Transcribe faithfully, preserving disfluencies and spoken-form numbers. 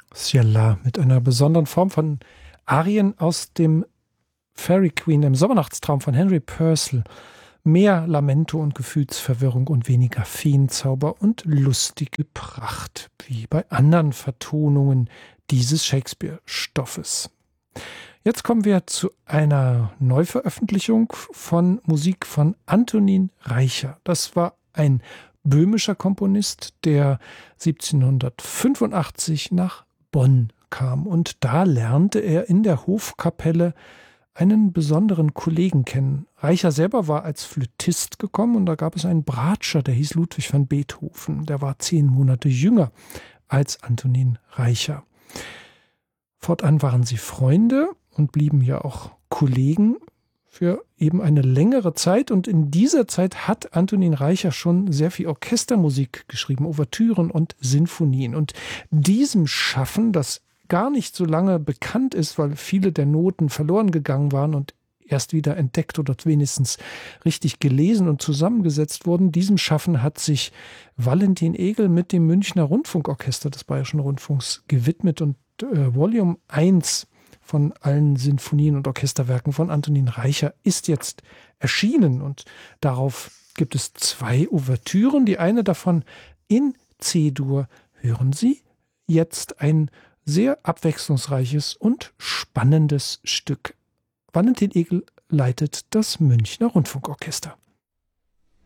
Ciela mit einer besonderen Form von Arien aus dem Fairy Queen, dem Sommernachtstraum von Henry Purcell. Mehr Lamento und Gefühlsverwirrung und weniger Feenzauber und lustige Pracht, wie bei anderen Vertonungen dieses Shakespeare-Stoffes. Jetzt kommen wir zu einer Neuveröffentlichung von Musik von Antonin Reicha. Das war ein böhmischer Komponist, der siebzehnhundertfünfundachtzig nach Bonn kam. Und da lernte er in der Hofkapelle einen besonderen Kollegen kennen. Reicha selber war als Flötist gekommen und da gab es einen Bratscher, der hieß Ludwig van Beethoven. Der war zehn Monate jünger als Antonin Reicha. Fortan waren sie Freunde und blieben ja auch Kollegen für eben eine längere Zeit. Und in dieser Zeit hat Antonin Reicha schon sehr viel Orchestermusik geschrieben, Ouvertüren und Sinfonien. Und diesem Schaffen, das gar nicht so lange bekannt ist, weil viele der Noten verloren gegangen waren und erst wieder entdeckt oder wenigstens richtig gelesen und zusammengesetzt wurden. Diesem Schaffen hat sich Valentin Egel mit dem Münchner Rundfunkorchester des Bayerischen Rundfunks gewidmet und äh, Volume eins von allen Sinfonien und Orchesterwerken von Antonin Reicha ist jetzt erschienen und darauf gibt es zwei Ouvertüren. Die eine davon in C-Dur. Hören Sie jetzt ein sehr abwechslungsreiches und spannendes Stück. Valentin Egel leitet das Münchner Rundfunkorchester.